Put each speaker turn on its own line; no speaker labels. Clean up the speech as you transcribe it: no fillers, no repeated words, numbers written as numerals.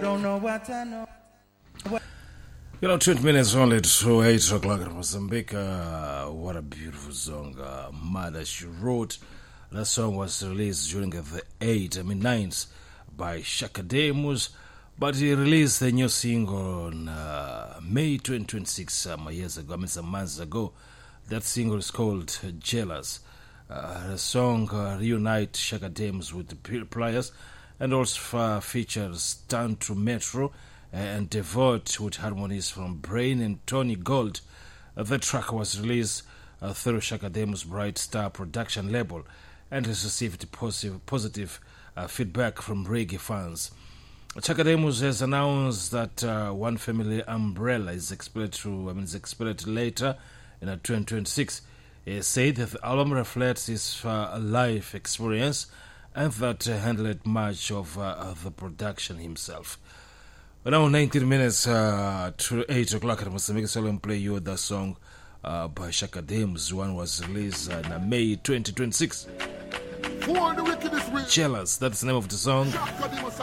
don't know what I know.
20 minutes only to 8 o'clock in Mozambique. What a beautiful song. Mother She Wrote. That song was released during the 9th by Shaka Demus, but he released a new single on May 2026, some years ago, some months ago. That single is called Jealous. The song reunites Shaka Demus with the Pliers and also features Tantu Metro and Devote with harmonies from Brain and Tony Gold. The track was released through Shaka Demus' Bright Star production label and has received positive feedback from reggae fans. Shaka Demus has announced that One Family Umbrella is expected later in 2026. He said that the album reflects his life experience and that handled much of the production himself. Now 19 minutes to 8 o'clock at Mozambique, so I'll play you the song by Shaka Demus. One was released in May 2026. Jealous, that's the name of the song.